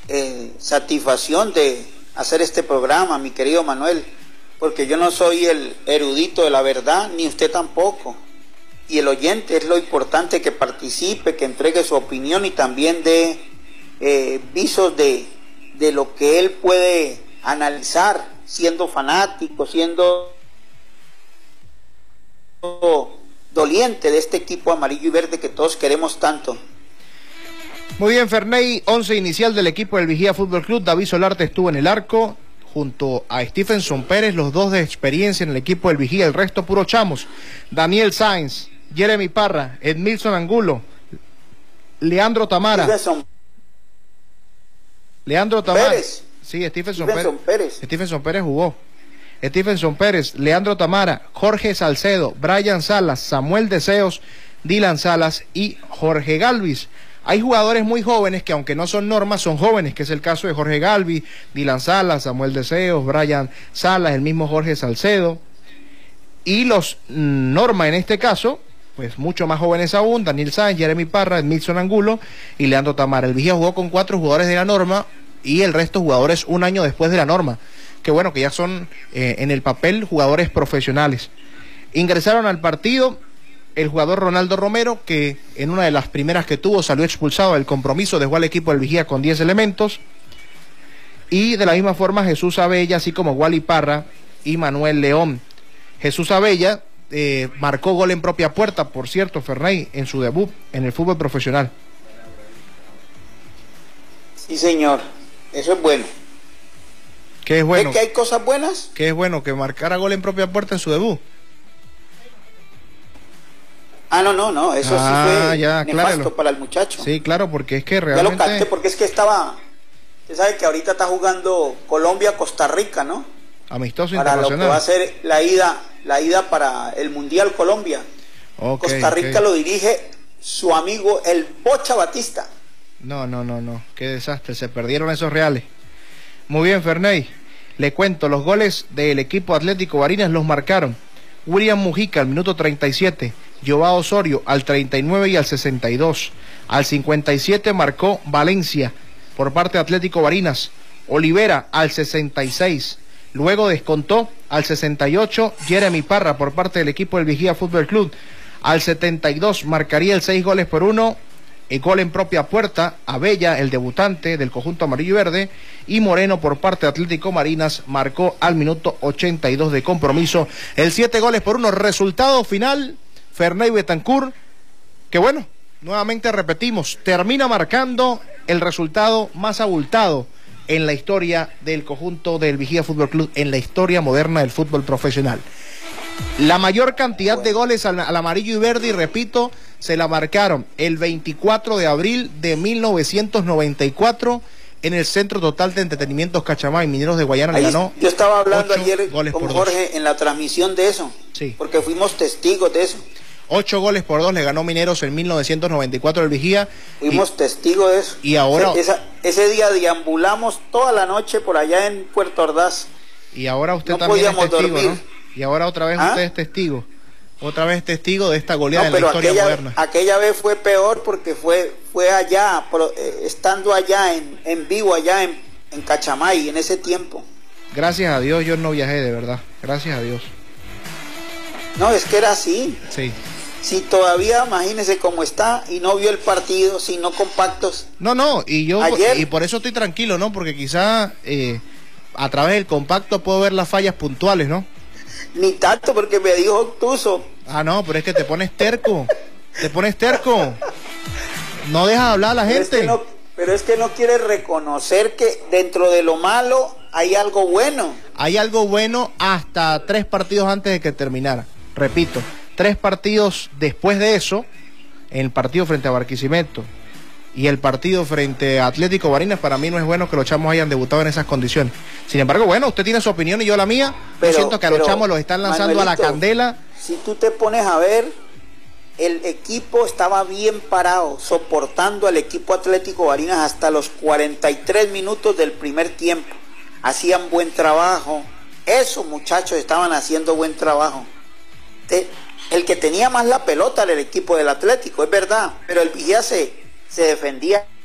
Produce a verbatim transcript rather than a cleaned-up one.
eh, satisfacción de hacer este programa, mi querido Manuel, porque yo no soy el erudito de la verdad, ni usted tampoco. Y el oyente es lo importante, que participe, que entregue su opinión y también dé eh, visos de, de lo que él puede analizar, siendo fanático, siendo doliente de este equipo amarillo y verde que todos queremos tanto. Muy bien, Ferney, once inicial del equipo del Vigía Fútbol Club. David Solarte estuvo en el arco junto a Stephenson Pérez, los dos de experiencia en el equipo del Vigía, el resto puro chamos. Daniel Sáenz, Jeremy Parra, Edmilson Angulo, Leandro Tamara. Stephenson Leandro Tamara. Pérez. Sí, Stephenson, Stephenson Pérez. Pérez. Stephenson Pérez jugó. Stephenson Pérez, Leandro Tamara, Jorge Salcedo, Brian Salas, Samuel Deseos, Dylan Salas y Jorge Galvis. Hay jugadores muy jóvenes que, aunque no son normas, son jóvenes, que es el caso de Jorge Galvis, Dylan Salas, Samuel Deseos, Brian Salas, el mismo Jorge Salcedo. Y los norma en este caso, pues mucho más jóvenes aún, Daniel Sáenz, Jeremy Parra, Edmilson Angulo y Leandro Tamara. El Vigía jugó con cuatro jugadores de la norma y el resto jugadores un año después de la norma. Que bueno, que ya son eh, en el papel jugadores profesionales. Ingresaron al partido el jugador Ronaldo Romero, que en una de las primeras que tuvo salió expulsado del compromiso, dejó al equipo del Vigía con diez elementos. Y de la misma forma Jesús Abella, así como Wally Parra y Manuel León. Jesús Abella eh, marcó gol en propia puerta, por cierto, Ferney, en su debut en el fútbol profesional. Sí, señor, eso es bueno. ¿Qué es bueno? ¿Es que hay cosas buenas? ¿Qué es bueno? Que marcara gol en propia puerta en su debut. Ah, no, no, no, eso ah, sí fue ya, nefasto claro. para el muchacho. Sí, claro, porque es que realmente... Ya lo capté, porque es que estaba... Usted sabe que ahorita está jugando Colombia-Costa Rica, ¿no? Amistoso para internacional. Para lo que va a ser la ida, la ida para el Mundial Colombia. Okay, Costa Rica okay. lo dirige su amigo el Bocha Batista. No, no, no, no, qué desastre, se perdieron esos reales. Muy bien, Ferney, le cuento, los goles del equipo Atlético Barinas los marcaron William Mujica al minuto treinta y siete, Joao Osorio al treinta y nueve y al sesenta y dos, al cincuenta y siete marcó Valencia por parte de Atlético Barinas, Olivera al sesenta y seis, luego descontó al sesenta y ocho Jeremy Parra por parte del equipo del Vigía Fútbol Club, al setenta y dos marcaría el seis goles por uno, el gol en propia puerta, Abella, el debutante del conjunto amarillo y verde, y Moreno por parte de Atlético Barinas marcó al minuto ochenta y dos de compromiso el siete goles por uno. Resultado final, Ferney Betancur, que bueno, nuevamente repetimos, termina marcando el resultado más abultado en la historia del conjunto del Vigía Fútbol Club, en la historia moderna del fútbol profesional. La mayor cantidad de goles al, al amarillo y verde, y repito, se la marcaron el veinticuatro de abril de mil novecientos noventa y cuatro en el Centro Total de Entretenimientos Cachamay. Mineros de Guayana le ganó. Yo estaba hablando ayer con Jorge dos. en la transmisión de eso, sí, porque fuimos testigos de eso. Ocho goles por dos le ganó Mineros en mil novecientos noventa y cuatro el Vigía. Fuimos y, testigos de eso. Y ahora... Esa, ese día deambulamos toda la noche por allá en Puerto Ordaz. Y ahora usted no también es testigo, dormir. ¿no? Y ahora otra vez ¿Ah? usted es testigo. Otra vez testigo de esta goleada no, en la historia aquella, moderna. Aquella vez fue peor porque fue fue allá, pro, eh, estando allá en, en vivo, allá en, en Cachamay, en ese tiempo. Gracias a Dios yo no viajé, de verdad. Gracias a Dios. No, es que era así. Sí. Si todavía, imagínese cómo está y no vio el partido, si no compactos. No, no, y yo Ayer, y por eso estoy tranquilo, ¿no? Porque quizá eh, a través del compacto puedo ver las fallas puntuales, ¿no? Ni tanto, porque me dijo obtuso. Ah, no, pero es que te pones terco. Te pones terco. No dejas hablar a la pero gente. Es que no, pero es que no quiere reconocer que dentro de lo malo hay algo bueno. Hay algo bueno hasta tres partidos antes de que terminara. Repito, tres partidos después de eso, el partido frente a Barquisimeto y el partido frente a Atlético Barinas, para mí no es bueno que los chamos hayan debutado en esas condiciones. Sin embargo, bueno, usted tiene su opinión y yo la mía. Pero, yo siento que a los chamos los están lanzando Manuelito, a la candela. Si tú te pones a ver, el equipo estaba bien parado, soportando al equipo Atlético Barinas hasta los cuarenta y tres minutos del primer tiempo. Hacían buen trabajo. Esos muchachos estaban haciendo buen trabajo. Te, el que tenía más la pelota era el equipo del Atlético, es verdad, pero el Vigía se, se defendía